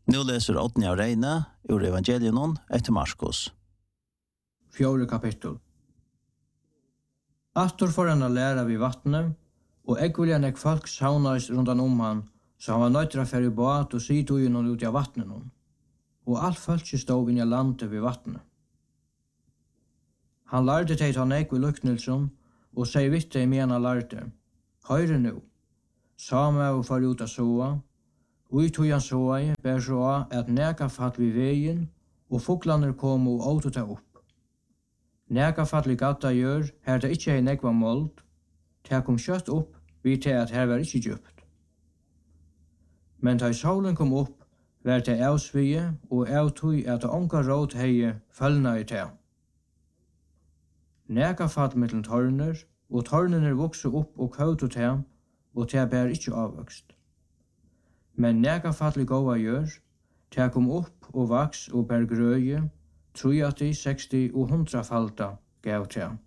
Nu läser Oddny av Reine ur evangelion etter Marskos. 4. kapittel. Attor for han å lære vid vattnet, og ekvilja nek folk saunais rundan han, så han var nøytra fer i båt og sitt ui noen ut av vattnet noen. Og alt folk stod inn i landet vid vattnet. Han lærte teg ta nek vid luknelsen, og seg vitt deg med han lærte. Høyre nu, same og far ut av soa, ui tog han soa ber så at neka fatt vid veien, og fuglaner kom og åt ta opp. Neka fattlig gata gjør, her det ikkje er nekva mold, ta kom kjøtt opp, vi til at her var ikkje djupt. Men da solen kom opp, var det avsvige, og avtog at det onka råd heie følna i ta. Neka fatt mittel tårner, og tårnene vokse opp og kautu ta, og ta bær ikkje avvokst. Men neka fattlig gåa gjør, ta kom opp og vaks og bær grøye, 30, 60 og 100 falta gav til.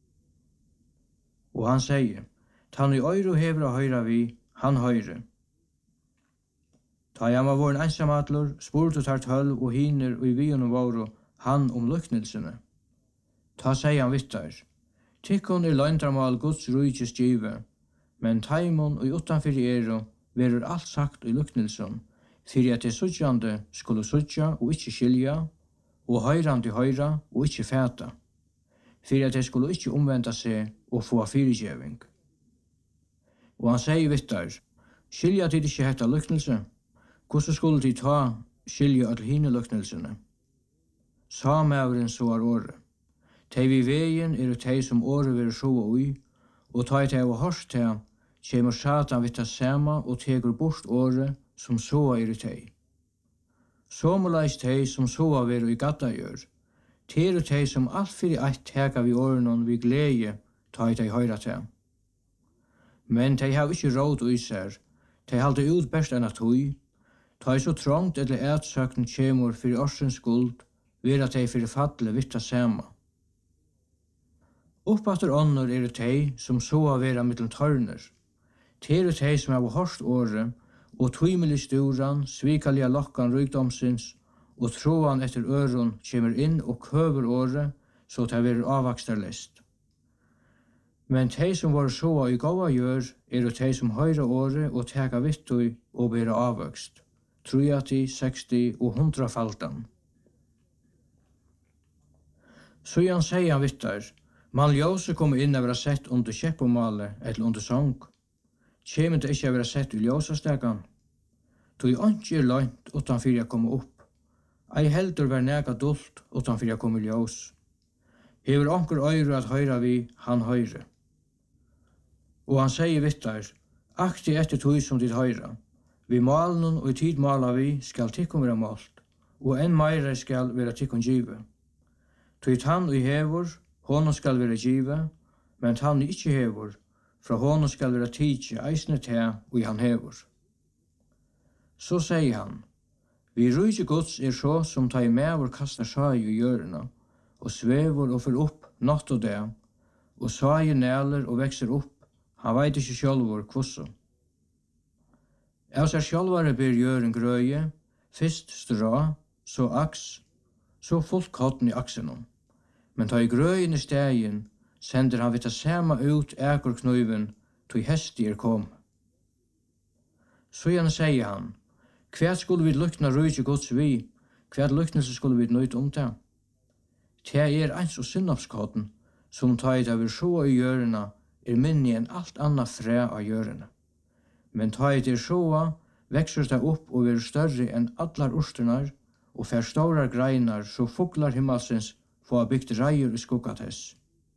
Og han sier, «Tann i øyre hever å høyre vi, han høyre.» Ta jeg var våren ensamadler, spurte tar 12 og hiner og i vien våre han luknelsene. Ta sier han vittar, «Tikkon løgndramal Guds rujkes give, men taimon og utanfyr verur alt sagt i luknelsen, fyrir at det suttjande skulle suttja og ikkje skilja, og høyrande høyra og ikkje fæta, fyrir at de skulle ikkje omvenda seg og få fyrirgjeving. Og han sier vittar, skilja tid ikkje hetta luknelse, hvordan skulle de ta skilja all hine luknelsene? Samævren så året. Tei vi veien tei som året vil sjåa ui, og ta tei av hørst tei, kjemur Satan vitta sama og tegur bort året som såa tei. Somulais tei som soa veru i gata gjør, teru tei som alt fyrir eitt teka vi årenon vi glede, ta tei høyra tei. Men tei hav ikkje råd ui ser, tei halde ut best enn at hui, ta så trångt eller ætsøkten kjemur fyrir orsens skuld, vera tei fyrir fatle vitta sama. Uppaftur ånder tei som soa vera mittel tørner, teru tei som hav horst året, og tøymelig sturan, svikalia lokkan rykdomsins, og troan etter øron kjemur inn og køver året, så det verur avvakstarlist. Men tei som var soa i gåa gjør, tei som høyra året og teka vittui og bera avvøkst, 30, 60 og 100 faltan. Så han sier han vittar, man ljøse kommer inn å være sett under kjeppomale eller under sång, kjemen det ikkje å være sett i ljósastegan. Tog ikke løgnt utan fyrir å komme opp. Ei heldur vær nega dult utan fyrir å komme i ljós. Hever onkur øyre at høyra vi, han høyre. Og han sier vittar, akti etter tog som dit høyra. Vi malen og i tid mala vi skal tikkum vera malt, og enn meira skal vera tikkum give. Tog tann og hevur, honom skal vera give, men tann ikkje hevur, fra honom skal vera tidje eisne te og han hevur. Så sier han, vi rujje Guds så som ta i mevor kastar saj i gjørena, og svevor og fer opp natt og det, og saj næler og vekser opp, han veit ikkje sjálvor kvosso. Av seg sjálvare ber gjøren grøye, fyrst stra, så aks, så fullt kotten i aksenom. Men ta i grøyen i stegin, sender han vitta sama ut ekorknuiven, tog hesti kom. Så gjerne sier han, hva skulle vi lukna rujtje Guds vi, hva luknelse skulle vi nøyt det? Det eins og sinnapskotten, som ta i det vi sjåa i gjørena, minni enn alt anna fræ av gjørena. Men ta i det sjåa, vekser det opp og er større enn allar urstenar, og fer stora greinar, så fuglar himmelsens få byggt reier i skuggatess.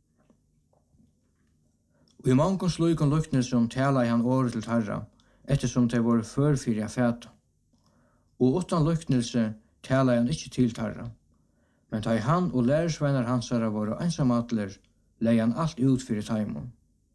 Og i mange slukon luknelsen tala han året til Herra, ettersom det var førfyrir fæta. Og utan luknelse tala han ikkje til Herra. Men ta i han og lærersvenner hansara var ensamadler, lei han alt ut fyrir taimon.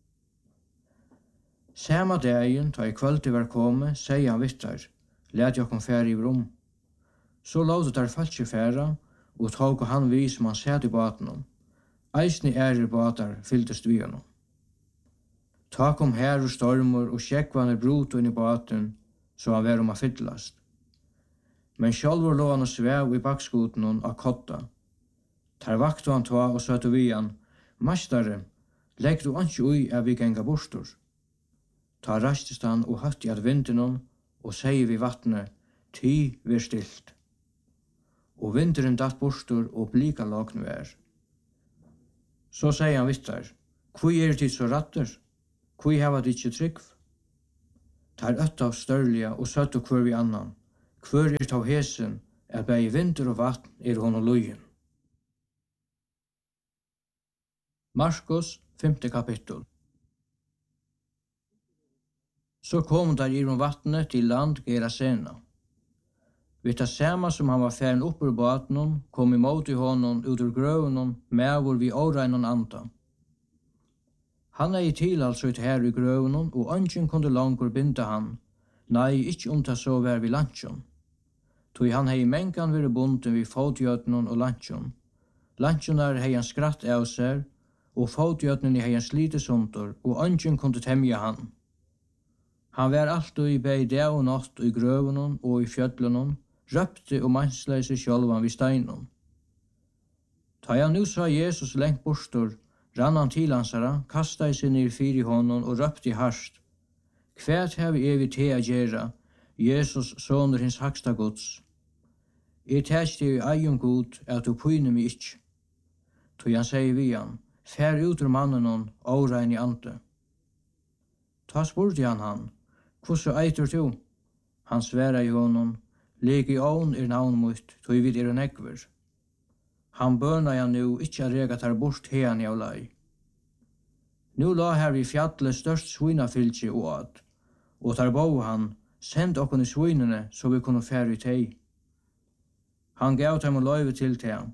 Sama dagen, ta i kvöldi var komme, sier han vittar, let jokkom færi i rom. Så låt der falskje færa, og tog han vi som han sett i baten. Eisni båtar fylltest vi honom. Ta kom her og stormor og skjekkvanne brot inn i baten, så han var a fyllast. Men sjálvur lå han og svev i bakskuten av kotta. Tar vaktu han tva og søtu vi han, «Mastare, legg du anki ui av vi genga bostur?» Ta rastist han og høtti at vindunon og segi vi vattnet, «Ty ver stilt». Og vinderen datt bostur og blika lagn vær. Så segi han vittar, «Kvui tid så ratter? Kvui hava dit ikkje tryggv?» Tar øtta av størlige og søttu hver vi annan. Hver ta hesen, at bei vinter og vatn hon og lujen. Markus, 5. kapittel. Så kom der i vatnet til land Gerasena. Vid det samme som han var færen opp ur baten, kom imot i honom ut ur grøvnen, med vi åregnen anda. Han i tilhaldsut her i grøvnen, og ønsken kunde langur binda han. Nei, ikkje ta så vær vi landsjon. Tog han hei mengan vire bunden vi fotgjøtnen og landsjon. Landsjonar hei han skratt av seg, og fotgjøtnen hei han slitesunter, og ønsken kunde temja han. Han var alltid i bei dag og natt i grøvnen og i fjøtlenon, røpte og mansleise sjálvan vid steinon. Ta han nu sa Jesus lengt bostor, rann han til hansara, kastai seg ned fyri honom og røpte harst. Kvært hevi vi te a gjerra, Jesus, sonur hins haksta gods. Tæst i eion god, at du pyne mi ikkje. Tog han seg vi han, fær ut ur mannenon, årein i ante. Ta spurte han, «Hvordan eitur du?» Han sværa i honom, «Legion navn mot, tog vid nekver.» Han bøna jeg nu ikkje a rega tar bort hean av lei. Nu la her i fjallet størst svinafylgje og ad, og tar bo han, «Send okkon i svinene, så vi kunne fære i teg.» Han gav dem og løyve til teg.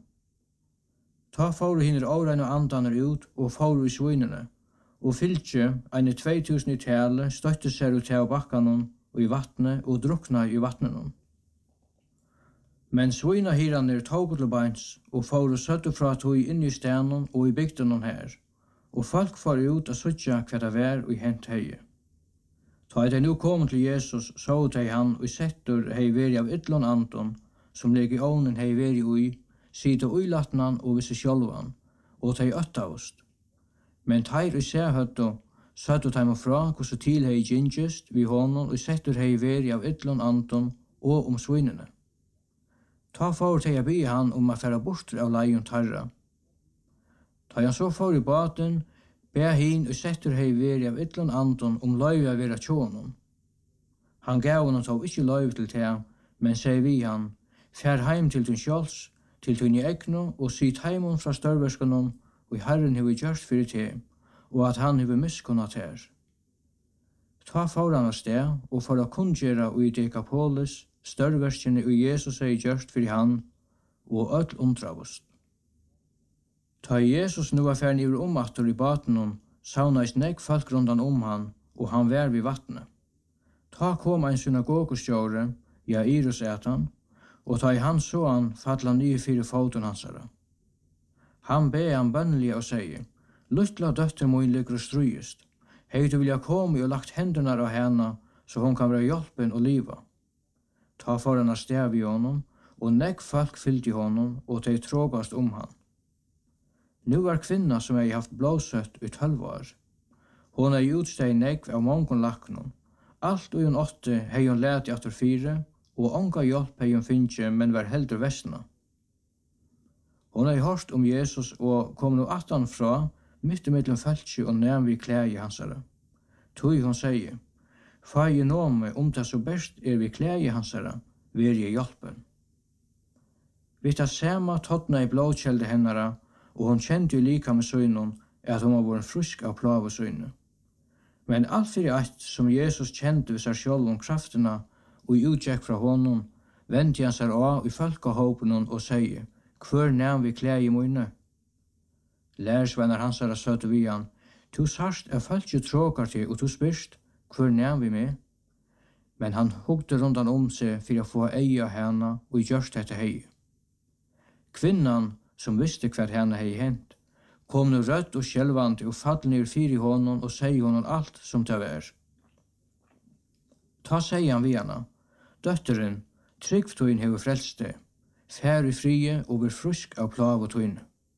Ta fåru hinner årein og andaner ut, og fåru i svinene, og fylgje, eine 2000 i tale, støtte seg ut av bakkanon, og i vattnet, og drukna i vattnenon. Men svina hiranir tog til beins, og fåru søttu fra tog inn i stenon og i bygdenon her, og folk far ut og suttja hva det var og i hent heie. Ta de nu kom til Jesus, så de han og settur hei veri av ytlon anton, som legionen hei veri ui, sida uilatnan og visse sjálvan, og de øttaust. Men teir i sehøttu, søttu teim fra hvordan til hei gingest vi honom og settur hei veri av ytlon anton og svinene. Ta for til jeg be han a færa bort av leion tarra. Ta han så for i baten, be hin og settur hei veri av ytlon anton løyve av vera tjonon. Han gav honom tog ikkje løyve til te, men seg vi han, fær heim til tun sjåls, til tun i egno, og sit heimon fra størverskanon, og Herren hever gjørst fyrir te, og at han hever miskunnat her. Ta for han av sted, og for å kunngera og i Dekapolis, størverskene og Jesus er gjørst fyrir han, og öll undravust. Ta Jesus nu var færn iver omattur i batenon, saunais nek folk rundan han, og han vær vid vattnet. Ta kom ein synagogustjóre, Jairus han, og ta i han så han falla nye fyrir foten hansara. Han be han bønnlige og sier, «Luttla døtter mun ligger og strujist. Hei du vilja komme og lagt hendurna av henne, så hon kan være hjelpen og liva.» Ta for han av stev i honom, og nekk folk fyllt i honom, og de trågast han. Nu var kvinna som hei haft blåsøtt i 12 år. Hon hei utsteg nekk av mongon laknon. Alt og hun 8 hei hun let i atter 4, og onga hjelp hei hun finnje, men var heldur vestna. Hon hei hørt Jesus og kom nu attan fra, mitt i middelen fæltsi og nevn vi klægi hansara. Tui hon sier, «Fai i nåme det så best vi klægi hansara, ver jeg hjelpen.» Vi tar sema tottna i blåkjelde hennara, og hon kjente jo lika med søgnon at hon var vært frusk av plav og søgne. Men alt fyrir eitt som Jesus kjente ved seg sjálv om kraftina og utgjekk fra honom, vendte han seg av i folkahåpenon og sier, «Hver nevn vi klægi møyne?» Lærersvenner hansara søtte vi han, «Tu sarst folk tråkar til, og tu spyrst, hver nevn vi med?» Men han hugde rundan seg for å få eia henne og gjørst dette hei. Kvinnan, som visste hver henne hei hent, kom nu rødt og skjelvant og fall ned fyri honom og sier honom alt som det var. Ta sier han vi henne, «Døtteren, Tryggvtøyen hever frelst deg. Fær i frie og blir frusk av plav og tøyne.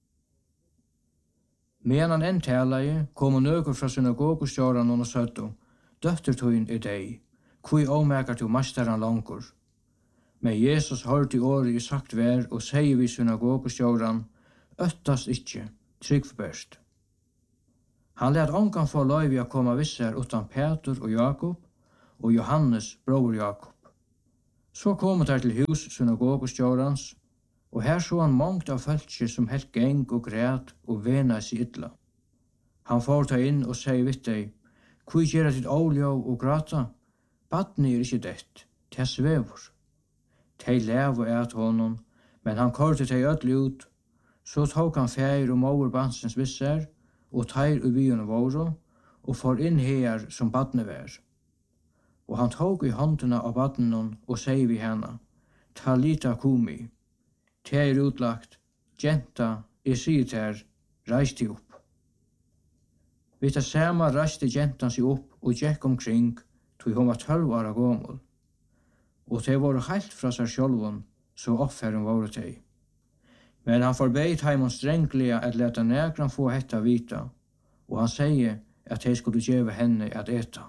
Medan han enn talaði, kom nøkur fra synagogustjóran og søttu, døttertøyen deg, kui ómekar til masteran langur. Men Jesus hørte året i sagt vær og sier vi synagogustjóran, øttast ikkje, tryggvberst. Han let ongan få løyvi å komme visser utan Petur og Jakob og Johannes, bror Jakob. Så kom han til hus synagogustjórans, og her så han mångt av fölkje som helt geng og græt og vena seg illa. Han får ta inn og sier vidt deg, «Kui gjerra ditt óljó og græta? Badni ikkje dett, te svevur.» Tei levo et honom, men han korte tei öll ut, så tok han feir og mover bansens visser, og teir u byen våro, og får inn her som badne vær. Og han tok i håndena av badnen og sier vi henne, «Talita kumi». Det utlagt, «Genta, jeg sier ter, reis deg opp». Vi det samme reiste gentan seg opp og gikk omkring, tog hun var 12 år gammel. Og det var helt fra seg sjølven, så oppfæren var det. Men han forbeit heimon strenglige at leta negran få hetta vita, og han sier at de skulle gjeve henne at eta.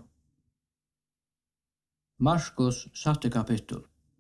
Markus 7. kapittel.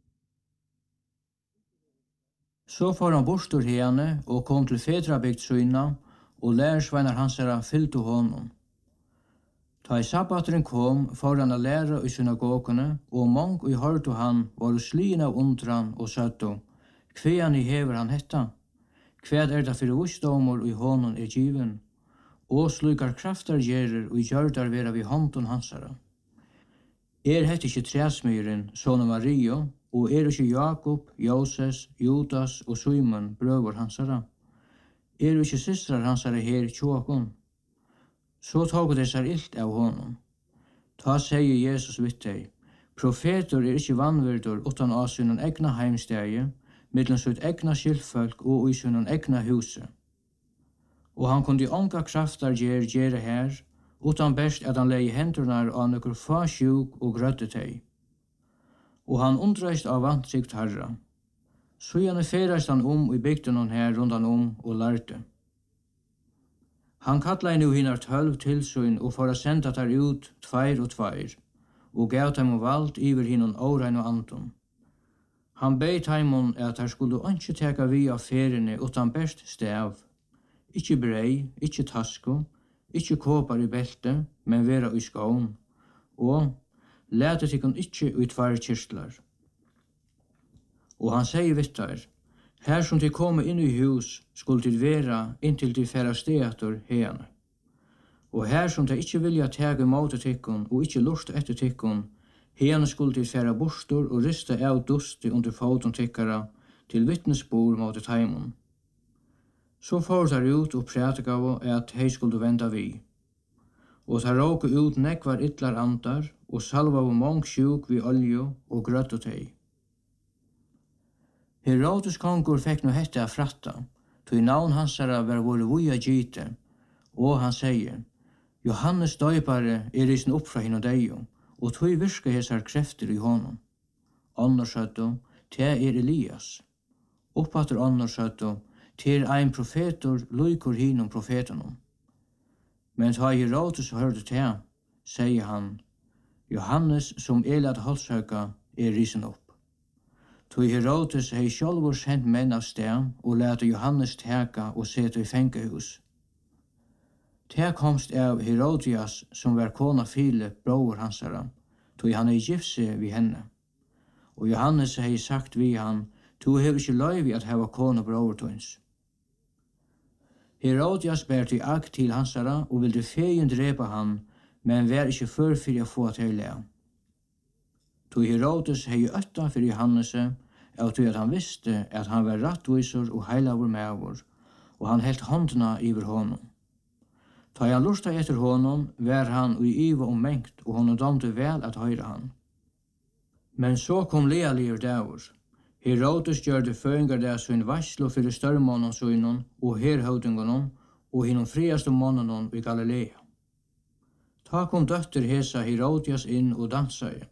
Så får han bostur henne og kom til Fedrabygd syna, og lærersveinar hansara fylgte honom. Ta i sabbateren kom, får han a lære i synagogene, og mong i hørte han var slien av undran og søtto, «Kvean i hever han hetta? Kvead det fyrir visdomur i honom given, og slukar kraftar gjerer og gjørdar vera vi hånden hansara. Hette ikkje træsmyren, sånne Mario, og ikkje Jakob, Joses, Judas og Simon, brøver hansara? Ikkje systrar hansara her tjåkon? Så tog det seg illt av honom. Ta sier Jesus vidt deg, profeter ikkje vannverdur utan av sin egna heimstegi, mittlen sitt egna skilfolk og i sin egna huset. Og han kunde onka kraftar gjere her, utan best at han leie hendurnar av nokkur fa sjuk og grødde teg. Og han undreist av vantsikt herra. Så gjerne ferast han i bygden her rundan og lærte. Han kallar nu hinnar 12 tilsyn og for å senda der ut 2 og 2, og gav dem vald iver hinnon årein og anton. Han beit heimon at her skulle ikke teka vi av feriene utan best stav, ikkje brei, ikkje tasko, ikkje kåpar i belte, men vera i skån, og lete tikkun ikkje ut 2 kirstlar. Og han sier vittar, her som de komme inn i hus, skulle de vera inntil de færa steator hene. Og her som de ikkje vilja tega imot tikkun og ikkje lust etter tikkun, hene skulle de færa bostor og rista av dusti under foton tikkara til vittnesbor mot taimon. Så får de ut og prætika av at hei skulle venda vi. Og de råke ut nekvar ytlar andar og salva av mong sjuk vi olje og grøtt og tei. Herodes kongur fekk no hette av fratta, tog navn hansara var vore vuja gite, og han sier, Johannes døypare risen opp fra hinn og deio, og tog virka hesar krefter i honom. Annars søtto, te Elias. Oppater annars søtto, te ein profetor luikur hinnom profetanom. Men ta Herodes hørte te, sier han, Johannes som elad halshøyka risen opp. Tog Herodes hei sjálvur sendt menn av sted og lete Johannes teka og sete i fengehus. Te komst av Herodias som var kona Filip, bror hansara, tog han hei gifse vi henne. Og Johannes hei sagt vi han, tu hever ikkje løyvi at heva kona bror tøyns. Herodias ber til akt til hansara og ville fegin drepa han, men var ikkje før fyrir å få til lea. Tog Herodes hei øtta fyrir Johannese, av tog at han visste at han var rattvisor og heilavur mevor, og han helt håndna iver honom. Ta han lusta etter honom, var han i iva mengt, og honom domte vel at høyra han. Men så kom lealier davur. Herodes gjørde føringar der sin varslo fyrir størmånen synon, og herhøvdingonon, og hinnom friaste månenon i Galilea. Ta kom døtter hesa Herodias inn og dansai,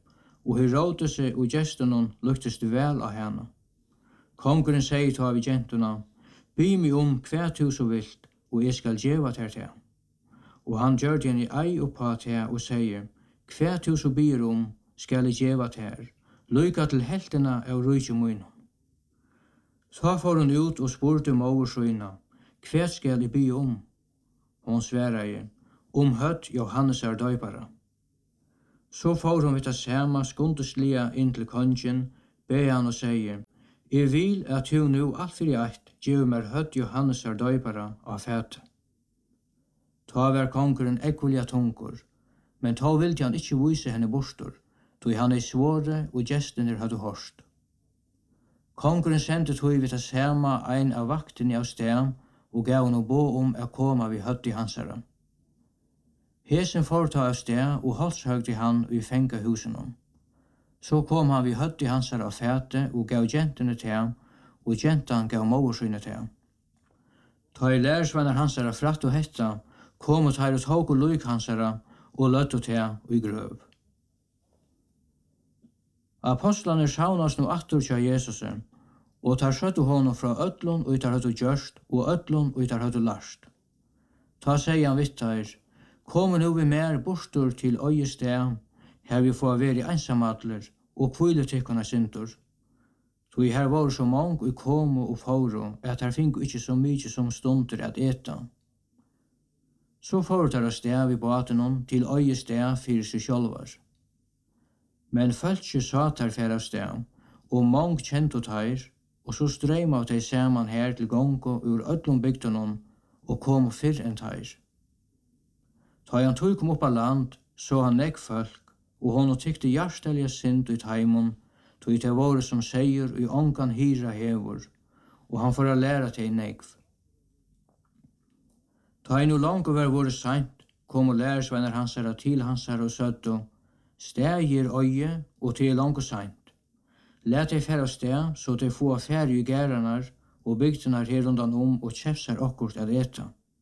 og Herodes og gestunon luktist vel av henne. Konguren sier ta vi gentuna, by mig hva du så vilt, og jeg skal gjeva ter til. Og han gjør det henne ei oppa til og sier, hva du så byr skal jeg gjeva ter, lyka til heltena av rujtje munum. Så får hun ut og spurte moversøyna, hva skal jeg by Hon sverige, høtt Johannes døypara. Så får hun vidt sama skundeslia inn til kongen, be han og sier, jeg vil at du nu alt for eit gjør meg høtt Johannes døypara av fæte. Ta var kongeren ekkulja tungur, men ta vilde han ikkje vise henne bortur, tog han svåre og gestene hadde hårst. Kongeren sendte tog vidt sama ein av vaktene av sted, og gav henne bo å koma vi høtt i hansara. Hesen forta av sted og halshøgde han i fengahusen. Så kom han vi høtt i hansara av fæte og gav gentene til ham, og gentan gav moversynet til ham. Ta i lærersvenner hansara fratt og hetta, kom og tar ut hok og lyk hansara, og løtt til ham i grøv. Apostlene saunast nu attur tja Jesusen, og tar skjøttu honom fra öllun og tar høttu gjørst, og öllun og tar høttu larst. Ta sier han vittar, kom nu vi mer bortur til øye sted, her vi får være einsamadler, og kvile tikkuna sindur. Tog her var så mange og komo og fåro, at her fingu ikkje så mykje som stunder at eta. Så foretar sted vi batenon til øye sted fyrir seg sjálvar. Men fölkje satar færa sted, og mange kjent og teir, og så strøm av de saman her til gongo ur öllum bygdunon, og kom fyrr enn teir. Ta han tog kom opp av land, så han nekk folk, og hon tykte hjertelja synd ut heimon, tog det våre som seier i ongan hyra hevor, og han får læra til nekv. Ta han no langt over våre seint, kom og lærersvenner hansara til hansara og søtto, steg gir øye og til langt seint. Læt dei færa sted, så de få affære i gæranar og bygdenar her undan og kjefsar okkurt at eta.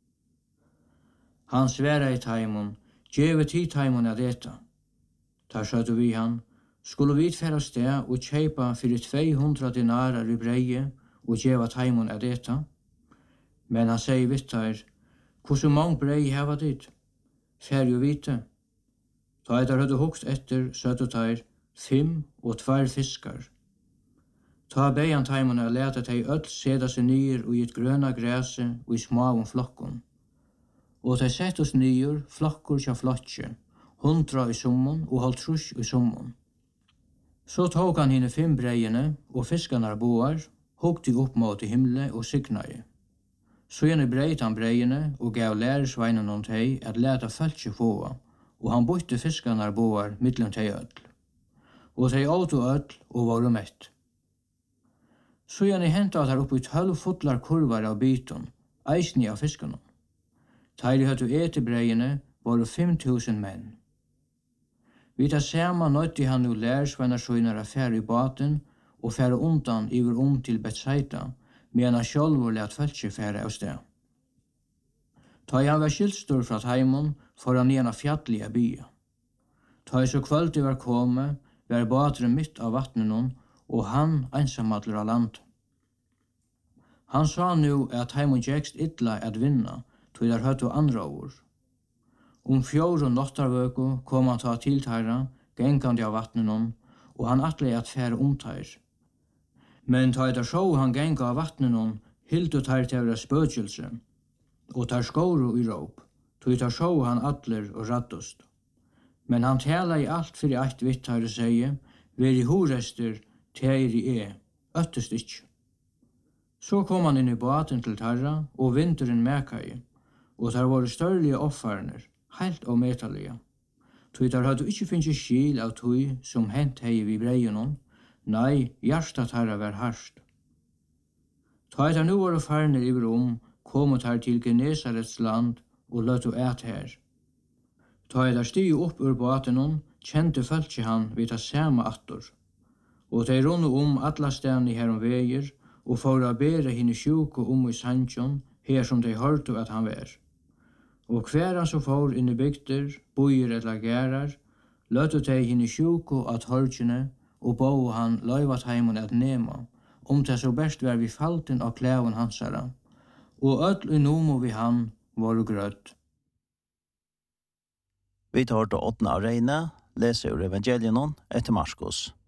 Han sværa i taimon, djeve tid taimon at eta. Ta skjøttu vi han, skulle vi færa sted og kjeipa fyrir 200 dinarar i breie og djeva taimon at eta. Men han sier vittar, hvordan mange brei heva dit? Fær jo vite. Ta etter høyde hokst etter, søttu tair, 5 og 2 fiskar. Ta beian taimona leta tei öll seda seg nyer og i et grøna græse og i smaun flokkon. Og tei sett oss nyer flokkur tja flotje, 100 i summon og 50 i summon. Så tok han hine 5 breiene og fiskarnar boar, hokti opp mot i himle og signai. Så gjerne breit han breiene og gav lærersveinen om tei at leta fölkje fåa, og han bytte fiskarnar boar mittlum tei öll. Og tei åtu öll og varu mett. Så gjerne henta at her oppi 12 fotlar kurvar av byton, eisni av fiskarna. Teiri høttu eti breiene varu 5000 menn. Vi tar sama nøtti han nu lærersvennar søgnar affære i baten og fære undan iver til Betsaida, medan han sjálfur let fölkje fære av sted. Ta han var skilstur fra heimon, for han igjen av fjallige bya. Ta så kvöldi var komme, var bateren mitt av vattnenon, og han einsamadler av land. Han sa nu at heimon gjekst illa at vinna, tog der høttu andra år. 4 nottarvøku kom han ta til tæra, gengandi av vattnenon, og han atle at fære omtær. Men ta der sjå han genga av vattnenon, hildu tær til vera spøkjelse, og tar skåru i råp, tog der sjå han atler og rattust. Men han tala i alt fyrir eitt vittar og seie, veri horester, teiri öttust ikkje. Så kom han inn i baten til tarra, og vinteren mekai, og der var størlige offarner, heilt og metalige. Tog der hadde ikkje finnst skil av tog som hent hei vi breienon, nei, hjärsta tarra var harst. Ta der nu var farner iver kom tar til Genesarets land og løttu et her. Ta der stig opp ur batenon, kjente fölkje han vid ta sama attor. Og de runde alla stedene i herom veier, og for å bere henne sjuko i Sanchon, her som de hørte at han var. Og hver han så for inn i bygder, bojer eller gærar, løtu tei hinn sjuku at horgjene, og bau han løyvat heimun at nema, det så best var vi falten av klæven hansara, og öll i nomo vi han var grøtt. Vi tar til 8. av reine, leser ur evangelien etter Marskos.